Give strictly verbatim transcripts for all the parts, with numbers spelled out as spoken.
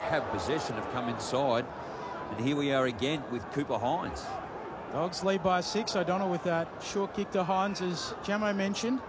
have possession, have come inside. And here we are again with Cooper Hines. Dogs lead by six. O'Donnell with that short kick to Hines, as Jamo mentioned.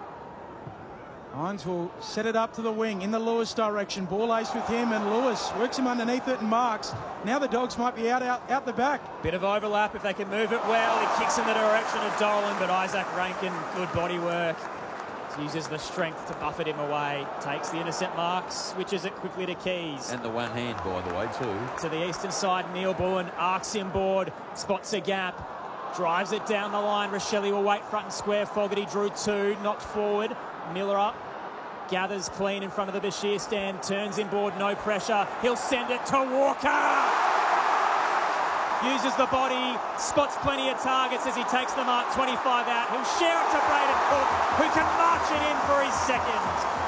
Hines will set it up to the wing in the Lewis direction. Ball ace with him, and Lewis works him underneath it and marks. Now the Dogs might be out, out, out the back. Bit of overlap if they can move it well. He kicks in the direction of Dolan, but Isaac Rankin, good body work. Uses the strength to buffet him away. Takes the innocent mark, switches it quickly to Keys. And the one hand, by the way, too. To the eastern side, Neil Bullen arcs him board, spots a gap, drives it down the line. Rochelle will wait front and square. Fogarty drew two, knocked forward. Miller up, gathers clean in front of the Bashir stand, turns inboard, no pressure. He'll send it to Walker. Uses the body, spots plenty of targets as he takes the mark, twenty-five out. He'll share it to Braden Cook, who can march it in for his second.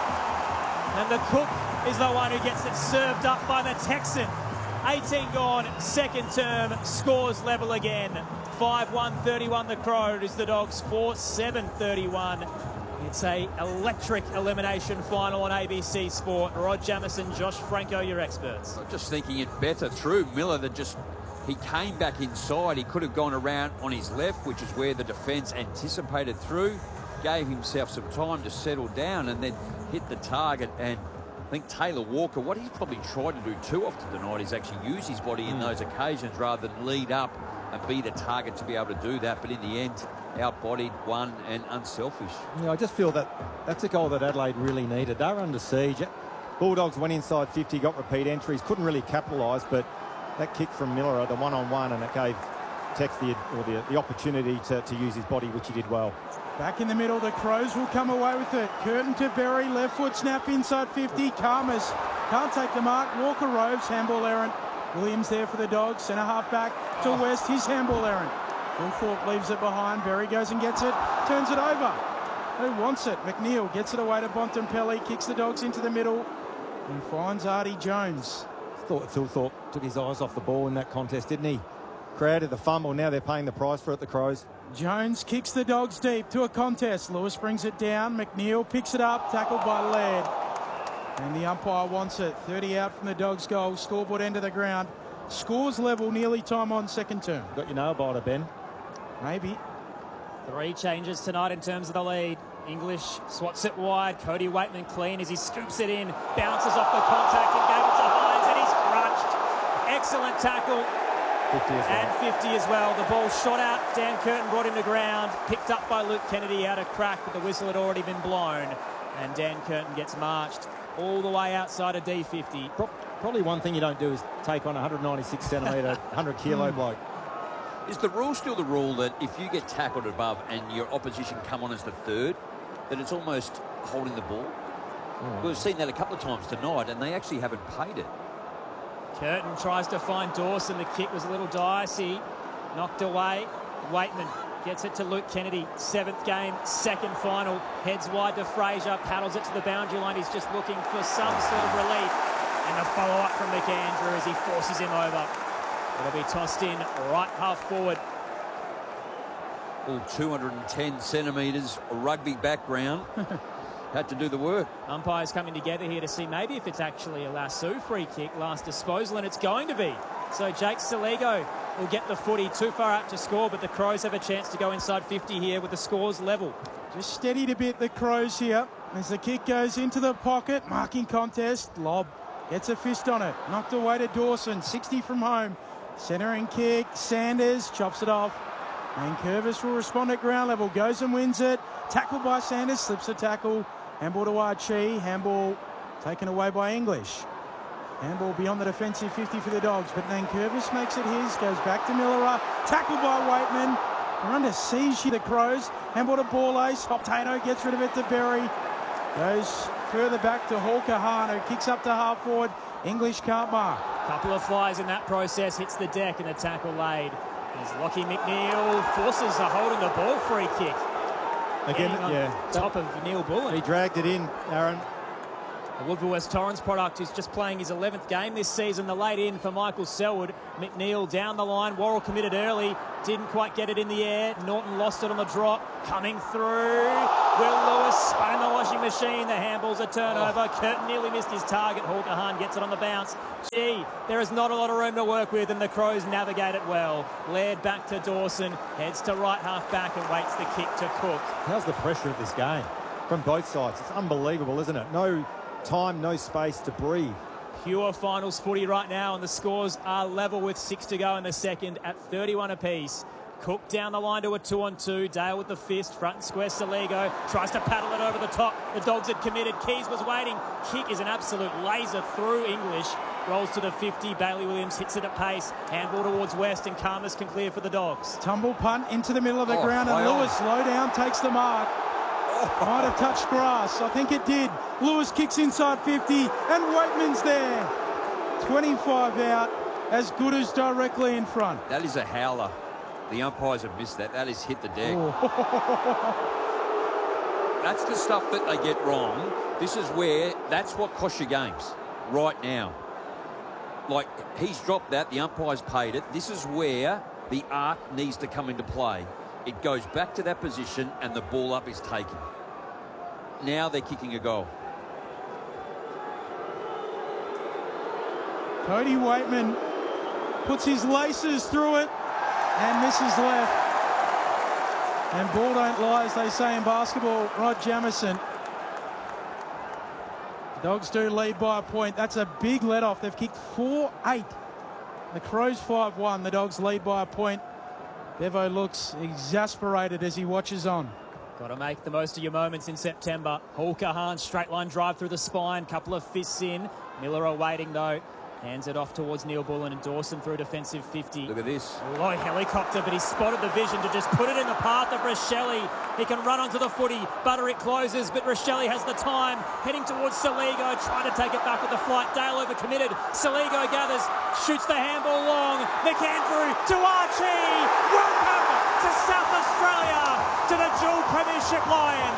And the Cook is the one who gets it served up by the Texan. eighteen gone, second term, scores level again. five one thirty-one the Crows, the Dogs four seven thirty-one. It's a electric elimination final on A B C Sport. Rod Jamison, Josh Franco, your experts. I'm just thinking it better through Miller that just... He came back inside. He could have gone around on his left, which is where the defence anticipated through. Gave himself some time to settle down and then hit the target. And I think Taylor Walker, what he's probably tried to do too often tonight is actually use his body in mm. those occasions rather than lead up and be the target to be able to do that. But in the end, outbodied, won, and unselfish. Yeah, I just feel that that's a goal that Adelaide really needed. They were under siege. Bulldogs went inside fifty, got repeat entries, couldn't really capitalise, but that kick from Miller, the one-on-one, and it gave Tex the, or the, the opportunity to, to use his body, which he did well. Back in the middle, the Crows will come away with it. Curtin to Berry, left foot snap inside fifty. Karmas can't take the mark. Walker roves, handball errant. Williams there for the Dogs. Centre half back to West, his handball errant. Wilthorpe leaves it behind. Berry goes and gets it, turns it over. Who wants it? McNeil gets it away to Bontempelli, kicks the Dogs into the middle and finds Artie Jones. Thought Thilthorpe took his eyes off the ball in that contest, didn't he? Created the fumble, now they're paying the price for it, the Crows. Jones kicks the Dogs deep to a contest. Lewis brings it down. McNeil picks it up, tackled by Laird. And the umpire wants it. thirty out from the Dogs' goal. Scoreboard end of the ground. Scores level, nearly time on second term. Got your nail biter, Ben. Maybe. Three changes tonight in terms of the lead. English swats it wide. Cody Waitman clean as he scoops it in. Bounces off the contact and gave it to Hines, and he's crunched. Excellent tackle. fifty as well. And fifty as well. The ball shot out. Dan Curtin brought him to ground. Picked up by Luke Kennedy out of crack, but the whistle had already been blown. And Dan Curtin gets marched all the way outside of D fifty. Probably one thing you don't do is take on a one ninety-six centimetre, one hundred kilo bloke. Is the rule still the rule that if you get tackled above and your opposition come on as the third, that it's almost holding the ball? Mm. We've seen that a couple of times tonight, and they actually haven't paid it. Curtin tries to find Dawson. The kick was a little dicey. Knocked away. Waitman gets it to Luke Kennedy. Seventh game, second final. Heads wide to Fraser. Paddles it to the boundary line. He's just looking for some sort of relief. And the follow-up from McAndrew as he forces him over. It'll be tossed in right half forward. All two hundred ten centimetres, rugby background. Had to do the work. Umpires coming together here to see maybe if it's actually a lasso free kick, last disposal, and it's going to be. So Jake Saligo will get the footy too far out to score, but the Crows have a chance to go inside fifty here with the scores level. Just steadied a bit, the Crows here, as the kick goes into the pocket. Marking contest. Lob gets a fist on it. Knocked away to Dawson. sixty from home. Centering kick. Sanders chops it off. And Curvis will respond at ground level. Goes and wins it. Tackled by Sanders. Slips a tackle. Handball to Archie. Handball taken away by English. Handball beyond the defensive fifty for the Dogs. But then Curvis makes it his. Goes back to Miller. Tackled by Waitman. They're under siege here, the Crows. Handball to Ball Ace. Hot Tato gets rid of it to Berry. Goes further back to Hawker Hahn, who kicks up to half forward. English can't mark. Couple of flies in that process, hits the deck and the tackle laid. As Lockie McNeil forces a hold on the ball free kick. Again, on yeah. top of Neil Bullen. He dragged it in, Aaron. The Woodville West Torrens product is just playing his eleventh game this season. The late in for Michael Selwood. McNeil down the line. Worrell committed early. Didn't quite get it in the air. Norton lost it on the drop. Coming through. Will Lewis spun in the washing machine. The handball's a turnover. Oh. Curtin nearly missed his target. Hawker gets it on the bounce. Gee, there is not a lot of room to work with, and the Crows navigate it well. Laird back to Dawson. Heads to right half back and waits the kick to Cook. How's the pressure of this game from both sides? It's unbelievable, isn't it? No time, no space to breathe. Pure finals footy right now, and the scores are level with six to go in the second at thirty-one apiece. Cook down the line to a two-on-two. Dale with the fist, front and square. Saligo tries to paddle it over the top. The Dogs had committed. Keys was waiting. Kick is an absolute laser through English. Rolls to the fifty. Bailey Williams hits it at pace. Handball towards West, and Karmas can clear for the Dogs. Tumble punt into the middle of the oh, ground, and on. Lewis low down takes the mark. Might have touched grass. I think it did. Lewis kicks inside fifty, and Waitman's there. twenty-five out, as good as directly in front. That is a howler. The umpires have missed that. That has hit the deck. Oh. That's the stuff that they get wrong. This is where, that's what costs you games right now. Like, he's dropped that. The umpires paid it. This is where the art needs to come into play. It goes back to that position, and the ball up is taken. Now they're kicking a goal. Cody Waitman puts his laces through it and misses left. And ball don't lie, as they say in basketball. Rod Jamison. Dogs do lead by a point. That's a big let-off. They've kicked four eight. The Crows five one. The Dogs lead by a point. Bevo looks exasperated as he watches on. Got to make the most of your moments in September. Hawker straight line drive through the spine. Couple of fists in. Miller awaiting though. Hands it off towards Neil Bullen, and Dawson through defensive fifty. Look at this. Low helicopter, but he spotted the vision to just put it in the path of Rochelle. He can run onto the footy. Butterick closes, but Rochelle has the time. Heading towards Saligo, trying to take it back with the flight. Dale overcommitted. Saligo gathers, shoots the handball long. McAndrew to Archie. Welcome to South Australia, to the dual premiership Lion.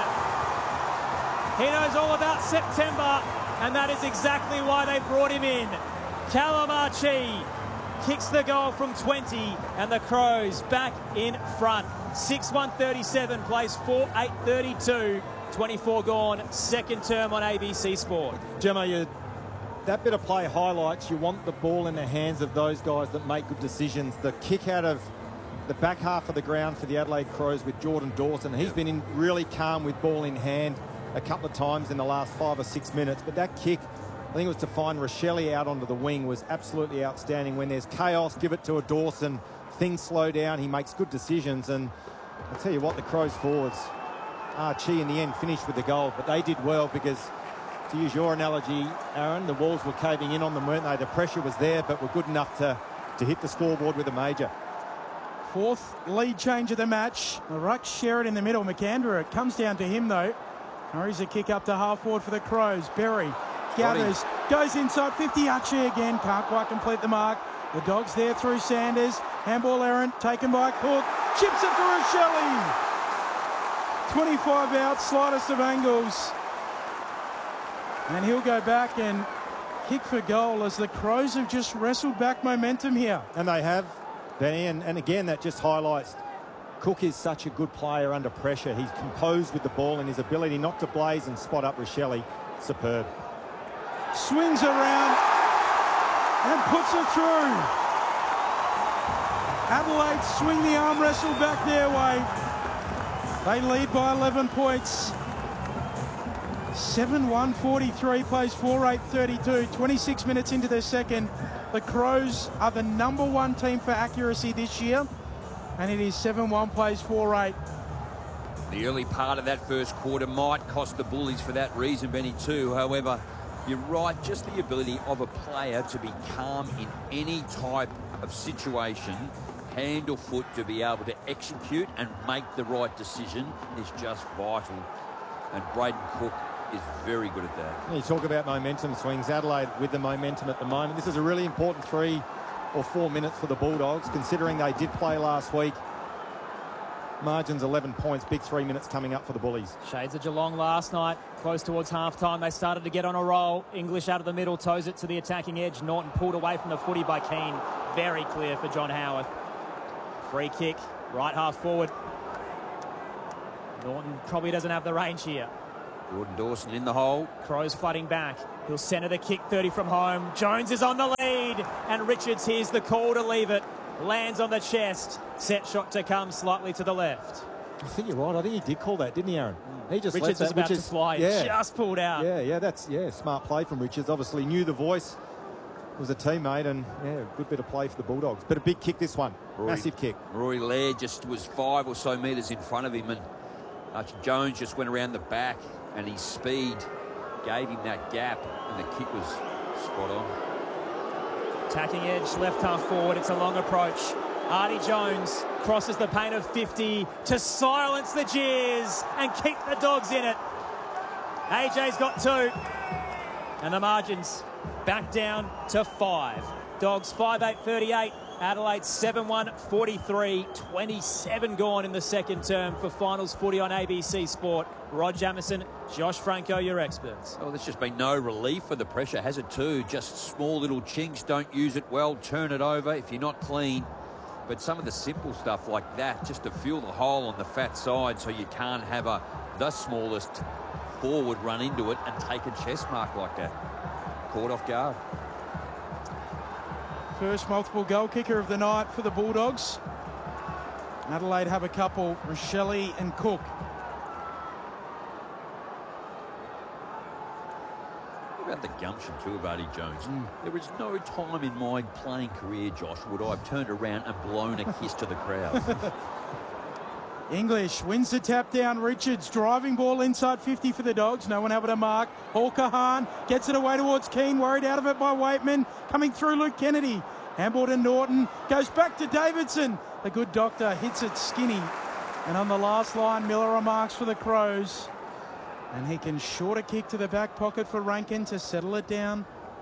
He knows all about September, and that is exactly why they brought him in. Callum Archie kicks the goal from twenty, and the Crows back in front. six one thirty-seven, plays four eight thirty-two. twenty-four gone, second term on A B C Sport. Gemma, you, that bit of play highlights, you want the ball in the hands of those guys that make good decisions. The kick out of the back half of the ground for the Adelaide Crows with Jordan Dawson. He's been in really calm with ball in hand a couple of times in the last five or six minutes, but that kick, I think it was to find Rochelle out onto the wing, was absolutely outstanding. When there's chaos, give it to a Dawson. Things slow down. He makes good decisions. And I'll tell you what, the Crows forwards, Archie in the end finished with the goal, but they did well because, to use your analogy, Aaron, the walls were caving in on them, weren't they? The pressure was there, but were good enough to, to hit the scoreboard with a major. Fourth lead change of the match. The ruck share it in the middle. McAndrew, it comes down to him though. Hurries a kick up to half forward for the Crows. Berry gathers, goes inside fifty. Archie again, can't quite complete the mark. The Dogs there through Sanders. Handball errant, taken by Cook. Chips it for Rochelle. twenty-five out, slightest of angles. And he'll go back and kick for goal as the Crows have just wrestled back momentum here. And they have, Benny, and, and again, that just highlights Cook is such a good player under pressure. He's composed with the ball, and his ability not to blaze and spot up Rochelle, superb. Swings around and puts it through. Adelaide swing the arm wrestle back their way. They lead by eleven points. seven one forty-three, plays four eight thirty-two. twenty-six minutes into their second. The Crows are the number one team for accuracy this year, and it is seven one, plays four eight. The early part of that first quarter might cost the Bullies for that reason, Benny, too. However, you're right, just the ability of a player to be calm in any type of situation, hand or foot, to be able to execute and make the right decision is just vital. And Braden Cook is very good at that. You talk about momentum swings. Adelaide with the momentum at the moment. This is a really important three or four minutes for the Bulldogs, considering they did play last week Margin's eleven points. Big three minutes coming up for the Bullies. Shades of Geelong last night, close towards half-time. They started to get on a roll. English out of the middle, toes it to the attacking edge. Norton pulled away from the footy by Keane. Very clear for John Howarth. Free kick, right half forward. Norton probably doesn't have the range here. Jordan Dawson in the hole. Crows flooding back. He'll centre the kick thirty from home. Jones is on the lead. And Richards hears the call to leave it. Lands on the chest. Set shot to come slightly to the left. I think you're right. I think he did call that, didn't he, Aaron? He just Richards let was that, about which to is, fly. yeah. Just pulled out. Yeah, yeah, that's yeah, smart play from Richards. Obviously knew the voice, was a teammate, and yeah, good bit of play for the Bulldogs. But a big kick this one, Rory, massive kick. Rory Laird just was five or so metres in front of him, and Archie Jones just went around the back, and his speed gave him that gap, and the kick was spot on. Attacking edge, left half forward. It's a long approach. Artie Jones crosses the paint of fifty to silence the jeers and keep the Dogs in it. A J's got two. And the margins back down to five. Dogs five eight thirty-eight. Adelaide seven one forty-three. twenty-seven gone in the second term for finals footy on A B C Sport. Rod Jamieson, Josh Franco, your experts. Oh, there's just been no relief for the pressure, has it too? Just small little chinks, don't use it well, turn it over if you're not clean. But some of the simple stuff like that, just to fill the hole on the fat side so you can't have a the smallest forward run into it and take a chest mark like that. Caught off guard. First multiple goal kicker of the night for the Bulldogs. Adelaide have a couple, Rochelle and Cook. About the gumption too of Artie Jones. Mm. There was no time in my playing career, Josh, would I have turned around and blown a kiss to the crowd. English wins the tap down. Richards driving ball inside fifty for the Dogs. No one able to mark. Hawker Hahn gets it away towards Keane. Worried out of it by Waitman. Coming through Luke Kennedy. Handball to Norton. Goes back to Davidson. The good doctor hits it skinny. And on the last line, Miller remarks for the Crows. And he can short a kick to the back pocket for Rankin to settle it down.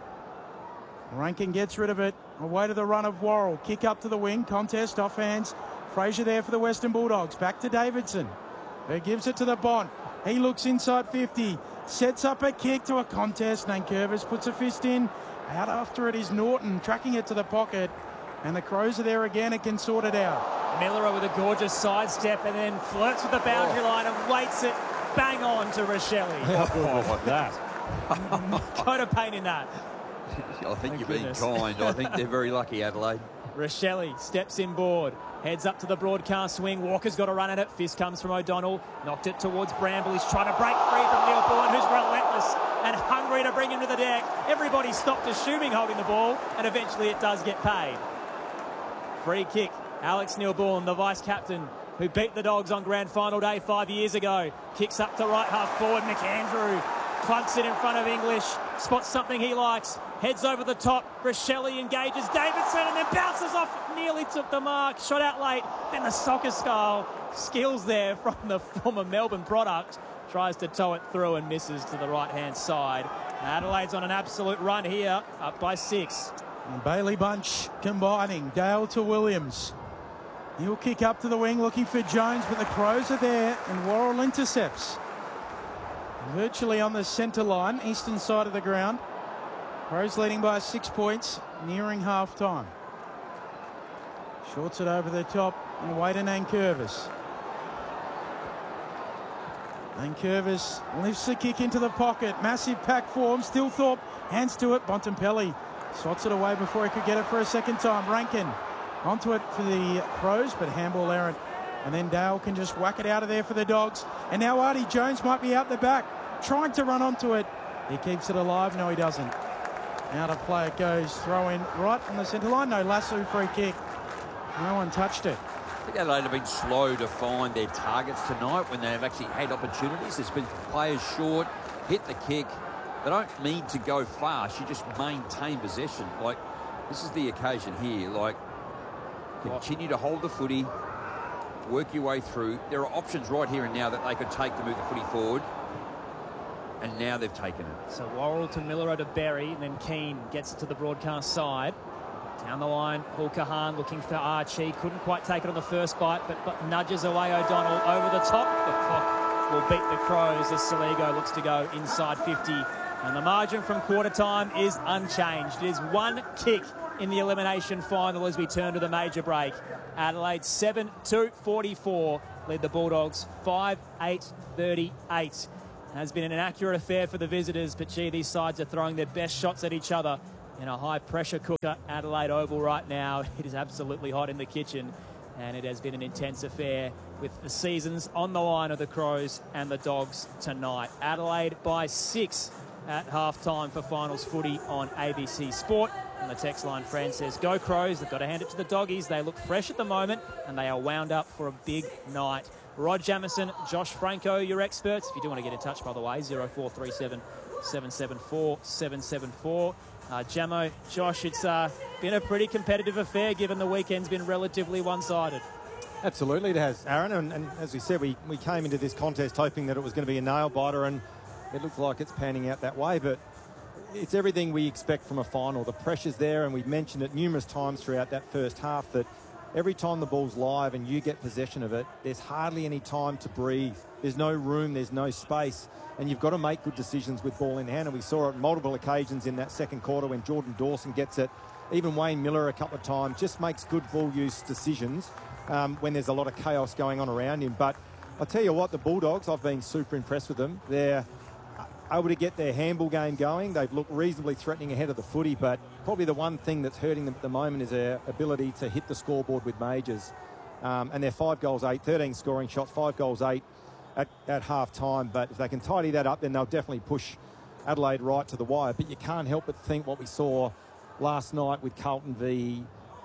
Rankin gets rid of it. Away to the run of Worrell. Kick up to the wing. Contest off hands. Fraser there for the Western Bulldogs. Back to Davidson. Who gives it to the Bont. He looks inside fifty. Sets up a kick to a contest. Nankervis puts a fist in. Out after it is Norton. Tracking it to the pocket. And the Crows are there again and can sort it out. Miller with a gorgeous sidestep and then flirts with the boundary oh. line and weights it bang on to Rochelle. Oh, like that. Coat of paint in that. I think Thank you're goodness. being kind. I think they're very lucky, Adelaide. Rochelle steps in board, heads up to the broadcast swing. Walker's got a run at it. Fist comes from O'Donnell. Knocked it towards Bramble. He's trying to break free from Neil Bourne, who's relentless and hungry to bring him to the deck. Everybody stopped assuming holding the ball, and eventually it does get paid. Free kick. Alex Neil-Bourne, the vice-captain, who beat the Dogs on grand final day five years ago. Kicks up to right half forward. McAndrew clunks it in front of English. Spots something he likes. Heads over the top. Rochelle engages Davidson and then bounces off. Nearly took the mark. Shot out late. Then the soccer skull. Skills there from the former Melbourne product. Tries to tow it through and misses to the right-hand side. Adelaide's on an absolute run here. Up by six. And Bailey Bunch combining. Dale to Williams. He'll kick up to the wing looking for Jones, but the Crows are there and Worrell intercepts. Virtually on the centre line, eastern side of the ground. Crows leading by six points, nearing half-time. Shorts it over the top and away to Nankervis. Nankervis lifts the kick into the pocket. Massive pack form. Stillthorpe hands to it. Bontempelli slots it away before he could get it for a second time. Rankin onto it for the Crows, but handball errant. And then Dale can just whack it out of there for the Dogs. And now Artie Jones might be out the back, trying to run onto it. He keeps it alive. No, he doesn't. Out of play it goes. Throw in right on the centre line. No, Lasso free kick. No one touched it. I think Adelaide have been slow to find their targets tonight when they've actually had opportunities. There's been players short, hit the kick. They don't need to go fast. You just maintain possession. Like, this is the occasion here. Like, continue to hold the footy, work your way through. There are options right here and now that they could take to move the footy forward. And now they've taken it. So Worrell to Miller to Berry, and then Keane gets it to the broadcast side. Down the line, Paul Kahan looking for Archie. Couldn't quite take it on the first bite, but, but nudges away O'Donnell over the top. The clock will beat the Crows as Saligo looks to go inside fifty. And the margin from quarter time is unchanged. It is one kick in the elimination final as we turn to the major break. Adelaide seven two forty-four lead the Bulldogs five eight thirty-eight. It has been an inaccurate affair for the visitors, but gee, these sides are throwing their best shots at each other in a high-pressure cooker. Adelaide Oval right now, it is absolutely hot in the kitchen, and it has been an intense affair with the seasons on the line of the Crows and the Dogs tonight. Adelaide by six at half-time for finals footy on A B C Sport. And the text line, Fran says, go Crows. They've got to hand it to the Doggies. They look fresh at the moment, and they are wound up for a big night. Rod Jamieson, Josh Franco, your experts. If you do want to get in touch, by the way, zero four three seven, seven seven four, seven seven four. Uh, Jamo, Josh, it's uh, been a pretty competitive affair given the weekend's been relatively one-sided. Absolutely it has, Aaron. And, and as we said, we, we came into this contest hoping that it was going to be a nail-biter, and it looks like it's panning out that way. But it's everything we expect from a final. The pressure's there, and we've mentioned it numerous times throughout that first half that every time the ball's live and you get possession of it, there's hardly any time to breathe. There's no room, there's no space, and you've got to make good decisions with ball in hand. And we saw it on multiple occasions in that second quarter when Jordan Dawson gets it. Even Wayne Miller a couple of times just makes good ball use decisions um, when there's a lot of chaos going on around him. But I'll tell you what, the Bulldogs, I've been super impressed with them. They're able to get their handball game going. They've looked reasonably threatening ahead of the footy, but probably the one thing that's hurting them at the moment is their ability to hit the scoreboard with majors. Um, and they're five goals, eight, thirteen scoring shots, five goals, eight at, at half time. But if they can tidy that up, then they'll definitely push Adelaide right to the wire. But you can't help but think what we saw last night with Carlton v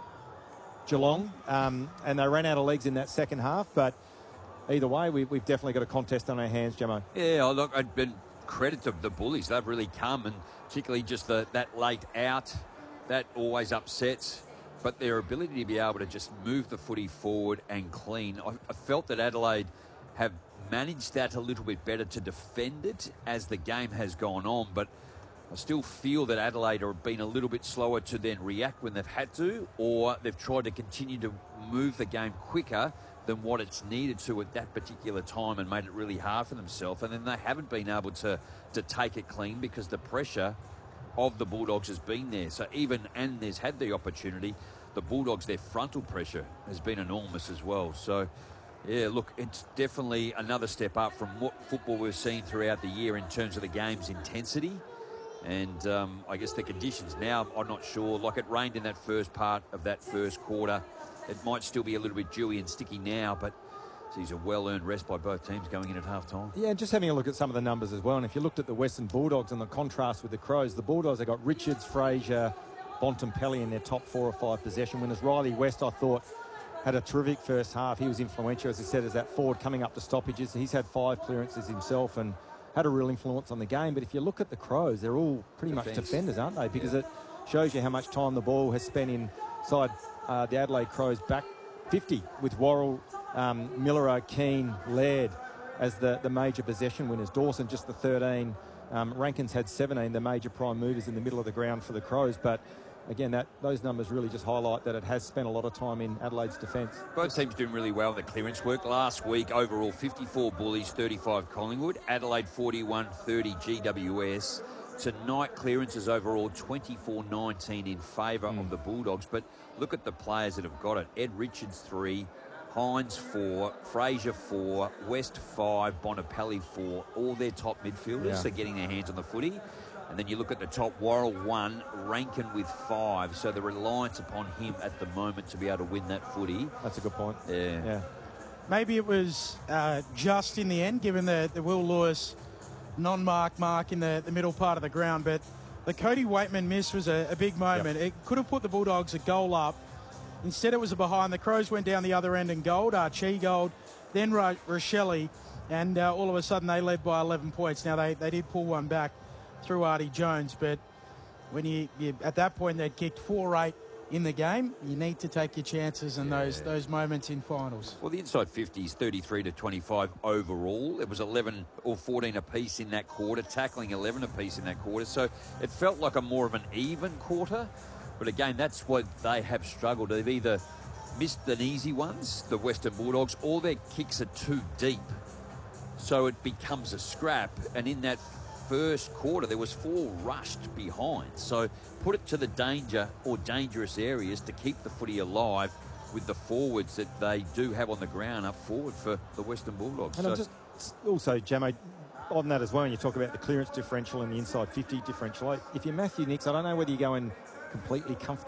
Geelong. Um, and they ran out of legs in that second half. But either way, we, we've definitely got a contest on our hands, Jamo. Yeah, look, I'd been credit to the Bullies. They've really come, and particularly just the, that late out, that always upsets. But their ability to be able to just move the footy forward and clean. I, I felt that Adelaide have managed that a little bit better to defend it as the game has gone on, but I still feel that Adelaide have been a little bit slower to then react when they've had to, or they've tried to continue to move the game quicker than what it's needed to at that particular time and made it really hard for themselves. And then they haven't been able to, to take it clean because the pressure of the Bulldogs has been there. So even Andes had the opportunity, the Bulldogs, their frontal pressure has been enormous as well. So, yeah, look, it's definitely another step up from what football we've seen throughout the year in terms of the game's intensity. And um, I guess the conditions now, I'm not sure. Like, it rained in that first part of that first quarter. It might still be a little bit dewy and sticky now, but geez, a well-earned rest by both teams going in at half-time. Yeah, just having a look at some of the numbers as well. And if you looked at the Western Bulldogs and the contrast with the Crows, the Bulldogs, they got Richards, Fraser, Bontempelli in their top four or five possession winners. Riley West, I thought, had a terrific first half. He was influential, as I said, as that forward coming up to stoppages. He's had five clearances himself and had a real influence on the game. But if you look at the Crows, they're all pretty Defense. much defenders, aren't they? Because yeah. it shows you how much time the ball has spent inside uh, the Adelaide Crows back fifty with Worrell, um, Miller, Keane, Laird as the, the major possession winners. Dawson just the thirteen. Um, Rankins had seventeen, the major prime movers in the middle of the ground for the Crows. But again, that those numbers really just highlight that it has spent a lot of time in Adelaide's defence. Both teams doing really well in the clearance work. Last week, overall, fifty-four Bullies, thirty-five Collingwood. Adelaide, forty-one thirty G W S. Tonight, clearances overall, twenty-four nineteen in favour mm. of the Bulldogs. But look at the players that have got it. Ed Richards, three. Hines, four. Fraser, four. West, five. Bontempelli, four. All their top midfielders yeah. are getting their hands on the footy. And then you look at the top, Worrell one, Rankin with five. So the reliance upon him at the moment to be able to win that footy. That's a good point. Yeah. yeah. Maybe it was uh, just in the end, given the, the Will Lewis non-mark mark in the, the middle part of the ground. But the Cody Waitman miss was a, a big moment. Yep. It could have put the Bulldogs a goal up. Instead, it was a behind. The Crows went down the other end and gold. Archie gold, then Ra- Rochelle. And uh, all of a sudden, they led by eleven points. Now, they, they did pull one back through Artie Jones, but when you, you at that point they'd kicked four eight in the game, you need to take your chances in yeah. those those moments in finals. Well, the inside fifties, thirty-three to twenty-five overall. It was eleven or fourteen apiece in that quarter, tackling eleven apiece in that quarter. So it felt like a more of an even quarter. But again, that's what they have struggled. They've either missed the easy ones, the Western Bulldogs, or their kicks are too deep. So it becomes a scrap. And in that first quarter, there was four rushed behind. So put it to the danger or dangerous areas to keep the footy alive with the forwards that they do have on the ground up forward for the Western Bulldogs. And so, I'm just also, Jamo, on that as well, when you talk about the clearance differential and the inside fifty differential, if you're Matthew Nicks, I don't know whether you're going completely comfortable